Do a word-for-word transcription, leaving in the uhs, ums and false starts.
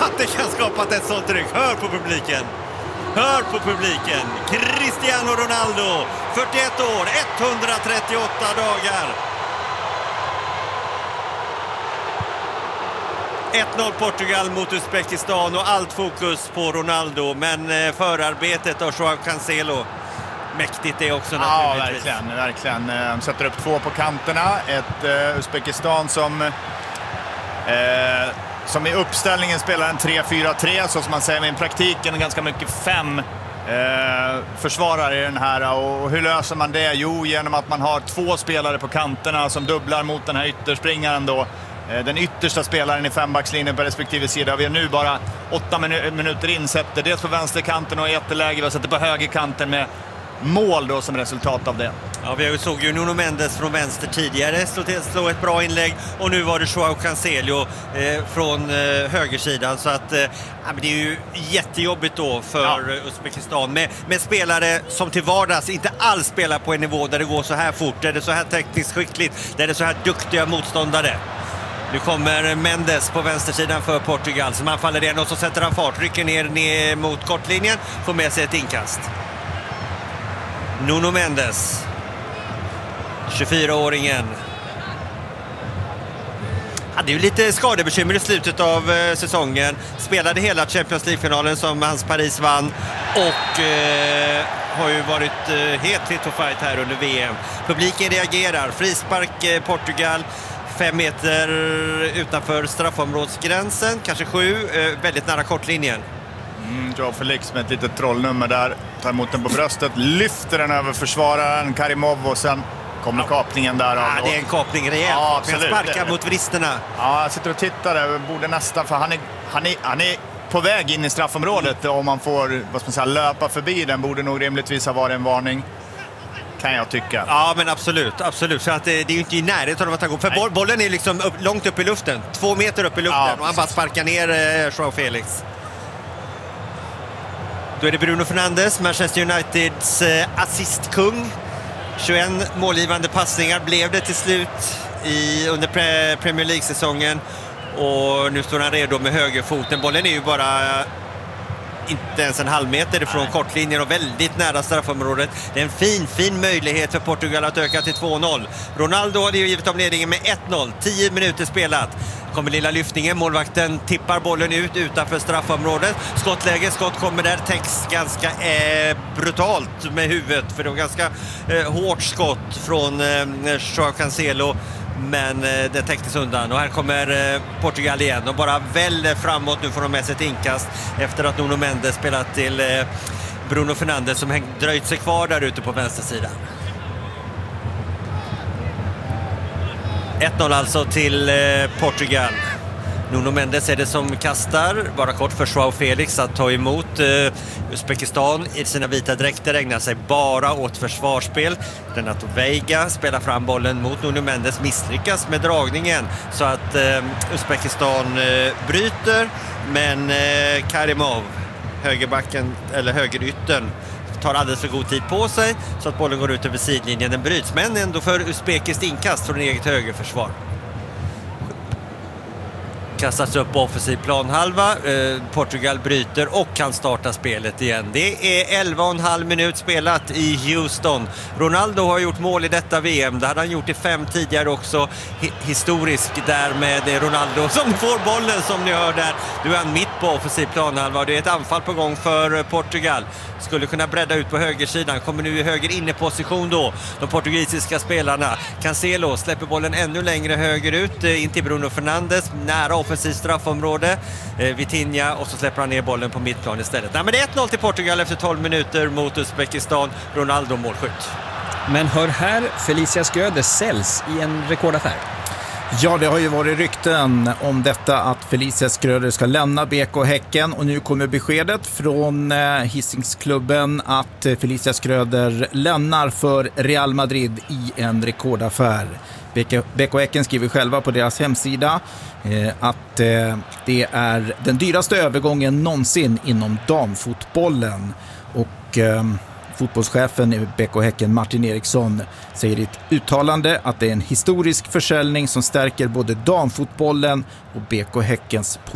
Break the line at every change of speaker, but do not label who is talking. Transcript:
att det kan skapa ett sånt tryck. Hör på publiken. Hör på publiken. Cristiano Ronaldo, fyrtioett år, etthundratrettioåtta dagar. ett noll Portugal mot Uzbekistan och allt fokus på Ronaldo. Men förarbetet av Joao Cancelo, mäktigt det också naturligtvis.
Ja, verkligen. verkligen. De sätter upp två på kanterna. Ett uh, Uzbekistan som, uh, som i uppställningen spelar en tre fyra tre, så som man säger, men i praktiken ganska mycket fem uh, försvarare i den här. Och hur löser man det? Jo, genom att man har två spelare på kanterna som dubblar mot den här ytterspringaren då. Den yttersta spelaren i fembackslinjen på respektive sida. Vi har nu bara åtta minu- minuter in. Sätter dels på vänsterkanten och i ett läge. Vi sätter på högerkanten med mål då som resultat av det.
Ja, vi såg ju Nuno Mendes från vänster tidigare slå, till, slå ett bra inlägg. Och nu var det Joao Cancelo eh, från eh, högersidan. Så att eh, ja, men det är ju jättejobbigt då för ja. Uzbekistan. Med, med spelare som till vardags inte alls spelar på en nivå där det går så här fort. Där det är så här tekniskt skickligt. Där det är så här duktiga motståndare. Nu kommer Mendes på vänstersidan för Portugal. Som han faller igen och så sätter han fart. Rycker ner, ner mot kortlinjen. Får med sig ett inkast. Nuno Mendes. tjugofyraåringen. Hade ju lite skadebekymmer i slutet av eh, säsongen. Spelade hela Champions League-finalen som hans Paris vann. Och eh, har ju varit eh, helt fit to fight här under V M. Publiken reagerar. Frispark eh, Portugal. Fem meter utanför straffområdsgränsen, kanske sju, eh, väldigt nära kortlinjen.
Mm, Joao Felix med ett litet trollnummer där, tar emot den på bröstet, lyfter den över försvararen Karimov och sen kommer ja. kapningen där.
Ja, det är en kapning rejält, ja, men sparkar mot vristerna.
Ja, jag sitter och tittar där, borde nästan, för han är, han är, han är på väg in i straffområdet. Mm. Om man får, vad ska man säga, löpa förbi den, borde nog rimligtvis ha varit en varning. Kan jag tycka.
Ja, men absolut, absolut. Så att det, det är ju inte i närheten av att han går. För boll, bollen är liksom upp, långt upp i luften. Två meter upp i luften. Ja, och han bara sparkar ner eh, Joao Felix. Då är det Bruno Fernandes, Manchester Uniteds eh, assistkung. tjugoett målgivande passningar blev det till slut i, under pre, Premier League-säsongen. Och nu står han redo med högerfoten. Bollen är ju bara inte ens en halv meter ifrån Nej. kortlinjen och väldigt nära straffområdet. Det är en fin, fin möjlighet för Portugal att öka till två noll. Ronaldo hade ju givit om ledningen med ett noll. tio minuter spelat. Kommer lilla lyftningen. Målvakten tippar bollen ut utanför straffområdet. Skottläge, skott kommer där. Täcks ganska eh, brutalt med huvudet. För det var ganska eh, hårt skott från eh, Joao Cancelo. Men eh, det täcktes undan. Och här kommer eh, Portugal igen. Och bara väller framåt. Nu får de med sig ett inkast. Efter att Nuno Mendes spelat till eh, Bruno Fernandes som häng, dröjt sig kvar där ute på vänstersidan. ett noll alltså till eh, Portugal. Nuno Mendes är det som kastar. Bara kort för Joao Felix att ta emot. eh, Uzbekistan i sina vita dräkter ägnar sig bara åt försvarsspel. Renato Veiga spelar fram bollen mot Nuno Mendes, misslyckas med dragningen så att eh, Uzbekistan eh, bryter. Men eh, Karimov, högerbacken eller högeryttern, tar alldeles för god tid på sig så att bollen går ut över sidlinjen. Den bryts, men ändå för Uzbekiskt inkast från eget högerförsvar. Kastas upp på offensiv planhalva. Eh, Portugal bryter och kan starta spelet igen. Det är elva och en halv minut spelat i Houston. Ronaldo har gjort mål i detta V M. Det hade han gjort i fem tidigare också. Hi- historisk där med Ronaldo som får bollen som ni hör där. Du är han mitt på offensiv planhalva. Det är ett anfall på gång för Portugal. Skulle kunna bredda ut på högersidan. Kommer nu i höger inneposition då. De portugisiska spelarna. Cancelo släpper bollen ännu längre högerut. In till Bruno Fernandes. Nära offensivt straffområde. Eh, Vitinha och så släpper han ner bollen på mittplan istället. Nej, men det är ett noll till Portugal efter tolv minuter mot Uzbekistan. Ronaldo målskytt.
Men hör här, Felicia Skröder säljs i en rekordaffär.
Ja, det har ju varit rykten om detta att Felicia Skröder ska lämna B K Häcken och nu kommer beskedet från Hisingsklubben att Felicia Skröder lämnar för Real Madrid i en rekordaffär. B K Häcken skriver själva på deras hemsida eh, att eh, det är den dyraste övergången någonsin inom damfotbollen och eh, fotbollschefen i B K Häcken Martin Eriksson säger i ett uttalande att det är en historisk försäljning som stärker både damfotbollen och B K Häckens